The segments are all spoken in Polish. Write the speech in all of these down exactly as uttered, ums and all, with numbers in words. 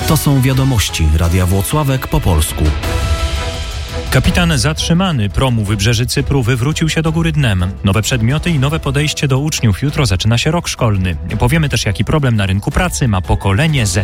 To są wiadomości Radia Włocławek po polsku. Kapitan zatrzymany promu Wybrzeży Cypru wywrócił się do góry dnem. Nowe przedmioty i nowe podejście do uczniów. Jutro zaczyna się rok szkolny. Powiemy też, jaki problem na rynku pracy ma pokolenie Z.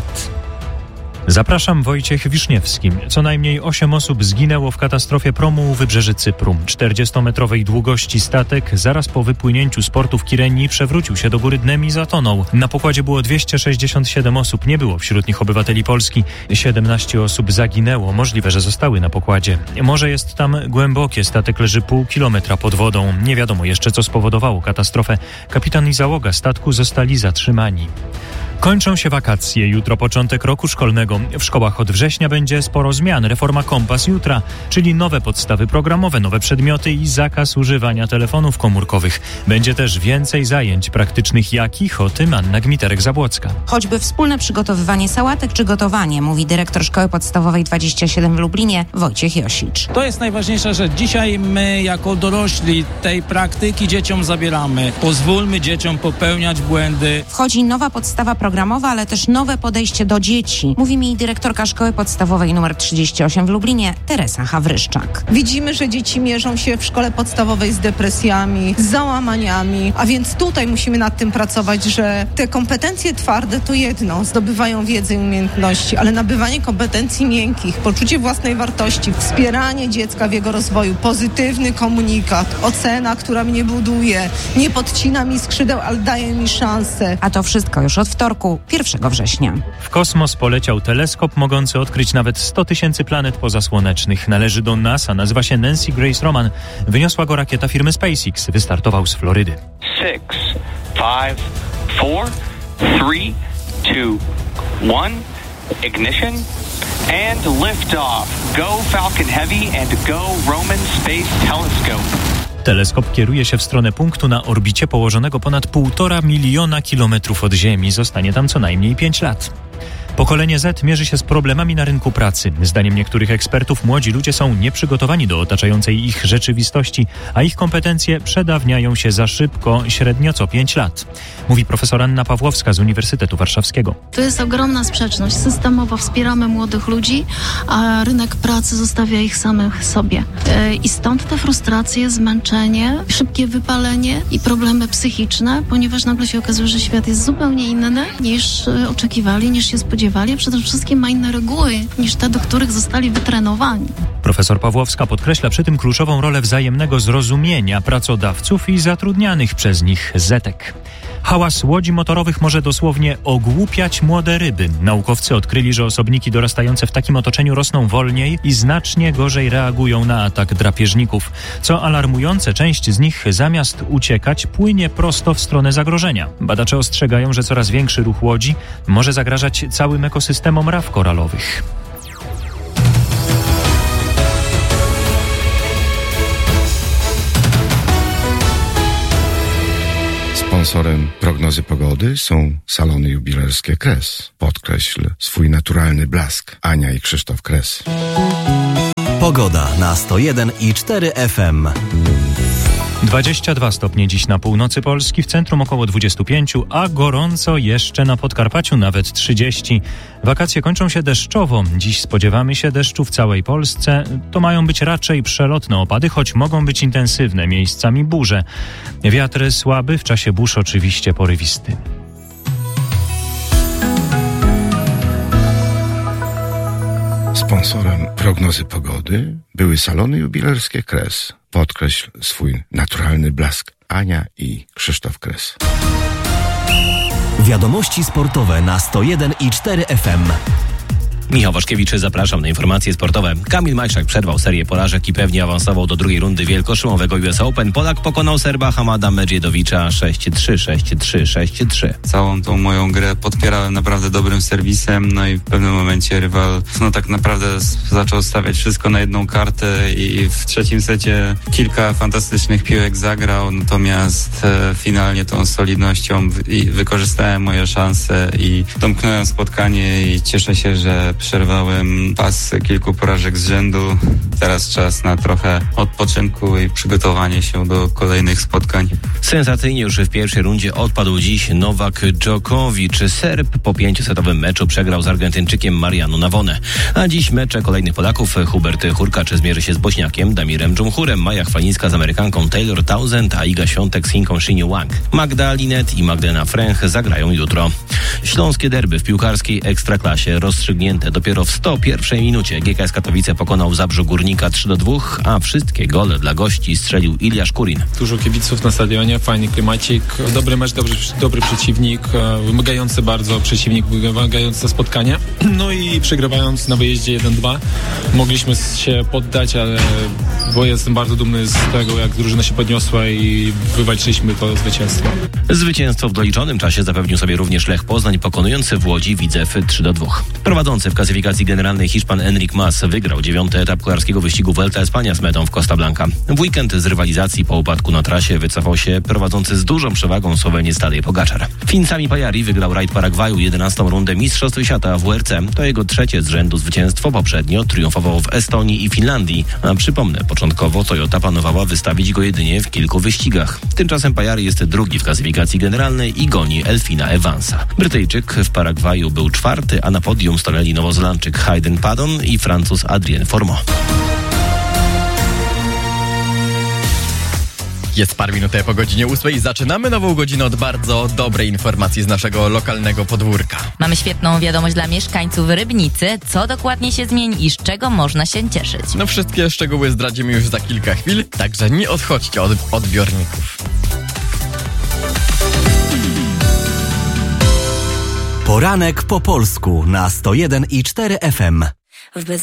Zapraszam, Wojciech Wiszniewski. Co najmniej osiem osób zginęło w katastrofie promu Wybrzeży Cypru. czterdziestometrowej długości statek zaraz po wypłynięciu z portu w Kirenii przewrócił się do góry dnem i zatonął. Na pokładzie było dwieście sześćdziesiąt siedem osób, nie było wśród nich obywateli Polski. siedemnaście osób zaginęło, możliwe, że zostały na pokładzie. Morze jest tam głębokie, statek leży pół kilometra pod wodą. Nie wiadomo jeszcze, co spowodowało katastrofę. Kapitan i załoga statku zostali zatrzymani. Kończą się wakacje. Jutro początek roku szkolnego. W szkołach od września będzie sporo zmian. Reforma Kompas jutra, czyli nowe podstawy programowe, nowe przedmioty i zakaz używania telefonów komórkowych. Będzie też więcej zajęć praktycznych. Jakich? O tym Anna Gmiterek-Zabłocka. Choćby wspólne przygotowywanie sałatek czy gotowanie, mówi dyrektor Szkoły Podstawowej dwadzieścia siedem w Lublinie Wojciech Josicz. To jest najważniejsza rzecz. Dzisiaj my jako dorośli tej praktyki dzieciom zabieramy. Pozwólmy dzieciom popełniać błędy. Wchodzi nowa podstawa programowa, ale też nowe podejście do dzieci. Mówi mi dyrektorka Szkoły Podstawowej nr trzydzieści osiem w Lublinie Teresa Hawryszczak. Widzimy, że dzieci mierzą się w szkole podstawowej z depresjami, z załamaniami, a więc tutaj musimy nad tym pracować, że te kompetencje twarde to jedno, zdobywają wiedzę i umiejętności, ale nabywanie kompetencji miękkich, poczucie własnej wartości, wspieranie dziecka w jego rozwoju, pozytywny komunikat, ocena, która mnie buduje, nie podcina mi skrzydeł, ale daje mi szansę. A to wszystko już od wtorku, pierwszego września. W kosmos poleciał teleskop mogący odkryć nawet sto tysięcy planet pozasłonecznych. Należy do NASA, nazywa się Nancy Grace Roman. Wyniosła go rakieta firmy SpaceX. Wystartował z Florydy. six, five, four, three, two, one, ignition and liftoff. Go Falcon Heavy and go Roman Space Telescope. Teleskop kieruje się w stronę punktu na orbicie położonego ponad półtora miliona kilometrów od Ziemi. Zostanie tam co najmniej pięć lat. Pokolenie Z mierzy się z problemami na rynku pracy. Zdaniem niektórych ekspertów młodzi ludzie są nieprzygotowani do otaczającej ich rzeczywistości, a ich kompetencje przedawniają się za szybko, średnio co pięć lat. Mówi profesor Anna Pawłowska z Uniwersytetu Warszawskiego. To jest ogromna sprzeczność. Systemowo wspieramy młodych ludzi, a rynek pracy zostawia ich samych sobie. I stąd te frustracje, zmęczenie, szybkie wypalenie i problemy psychiczne, ponieważ nagle się okazuje, że świat jest zupełnie inny niż oczekiwali, niż się spodziewali. Przede wszystkim ma inne reguły niż te, do których zostali wytrenowani. Profesor Pawłowska podkreśla przy tym kluczową rolę wzajemnego zrozumienia pracodawców i zatrudnianych przez nich zetek. Hałas łodzi motorowych może dosłownie ogłupiać młode ryby. Naukowcy odkryli, że osobniki dorastające w takim otoczeniu rosną wolniej i znacznie gorzej reagują na atak drapieżników. Co alarmujące, część z nich zamiast uciekać płynie prosto w stronę zagrożenia. Badacze ostrzegają, że coraz większy ruch łodzi może zagrażać całym ekosystemom raf koralowych. Sponsorem prognozy pogody są salony jubilerskie Kres. Podkreśl swój naturalny blask. Ania i Krzysztof Kres. Pogoda na sto jeden i cztery F M. dwadzieścia dwa stopnie dziś na północy Polski, w centrum około dwadzieścia pięć, a gorąco jeszcze na Podkarpaciu, nawet trzydzieści. Wakacje kończą się deszczowo. Dziś spodziewamy się deszczu w całej Polsce. To mają być raczej przelotne opady, choć mogą być intensywne, miejscami burze. Wiatr słaby, w czasie burz oczywiście porywisty. Sponsorem prognozy pogody były salony jubilerskie Kres. Podkreśl swój naturalny blask. Ania i Krzysztof Kres. Wiadomości sportowe na sto jeden i cztery F M. Michał Waszkiewicz, zapraszam na informacje sportowe. Kamil Majszak przerwał serię porażek i pewnie awansował do drugiej rundy wielkoszumowego U S Open. Polak pokonał Serba Hamada Medwiedowicza sześć trzy, sześć trzy, sześć trzy. Całą tą moją grę podpierałem naprawdę dobrym serwisem, no i w pewnym momencie rywal no tak naprawdę zaczął stawiać wszystko na jedną kartę i w trzecim secie kilka fantastycznych piłek zagrał, natomiast e, finalnie tą solidnością w, i wykorzystałem moje szanse i domknąłem spotkanie i cieszę się, że przerwałem pas kilku porażek z rzędu. Teraz czas na trochę odpoczynku i przygotowanie się do kolejnych spotkań. Sensacyjnie już w pierwszej rundzie odpadł dziś Nowak Djokovic. Serb po pięciosetowym meczu przegrał z Argentyńczykiem Mariano Navone. A dziś mecze kolejnych Polaków. Hubert Hurkacz zmierzy się z Bośniakiem Damirem Dżumhurem, Maja Chwalińska z Amerykanką Taylor Townsend, a Iga Świątek z Chinką Xinyu Wang. Magda Linet i Magdalena Fręch zagrają jutro. Śląskie derby w piłkarskiej Ekstraklasie rozstrzygnięte dopiero w sto pierwszej minucie. G K S Katowice pokonał w Zabrzu Górnika trzy do dwóch, a wszystkie gole dla gości strzelił Iliasz Kurin. Dużo kibiców na stadionie, fajny klimacik, dobry mecz, dobry, dobry przeciwnik, wymagający bardzo przeciwnik, wymagające spotkanie. No i przegrywając na wyjeździe jeden dwa mogliśmy się poddać, ale bo jestem bardzo dumny z tego, jak drużyna się podniosła i wywalczyliśmy to zwycięstwo. Zwycięstwo w doliczonym czasie zapewnił sobie również Lech Poznań, pokonujący w Łodzi Widzew trzy do dwóch. Prowadzący w klasyfikacji generalnej Hiszpan Enric Mas wygrał dziewiąty etap kolarskiego wyścigu Vuelta Espania z metą w Costa Blanca. W weekend z rywalizacji po upadku na trasie wycofał się prowadzący z dużą przewagą Słoweniec Tadej Pogačar. Fin Sami Pajari wygrał rajd Paragwaju jedenastą rundę Mistrzostw Świata w W R C. To jego trzecie z rzędu zwycięstwo. Poprzednio triumfował w Estonii i Finlandii. A przypomnę, początkowo Toyota planowała wystawić go jedynie w kilku wyścigach. Tymczasem Pajari jest drugi w klasyfikacji generalnej i goni Elfina Evansa. Brytyjczyk w Paragwaju był czwarty, a na podium stanęli Nowozelandczyk Hayden Paddon i Francuz Adrien Fourmont. Jest parę minut po godzinie ósmej. Zaczynamy nową godzinę od bardzo dobrej informacji z naszego lokalnego podwórka. Mamy świetną wiadomość dla mieszkańców Rybnicy. Co dokładnie się zmieni i z czego można się cieszyć? No wszystkie szczegóły zdradzimy już za kilka chwil, także nie odchodźcie od odbiorników. Poranek po polsku na sto jeden i cztery F M.